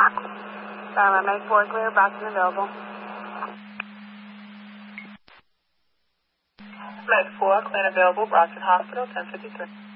Make 4 clear, Boston available. Med 4, clean available, Boston Hospital, 1053.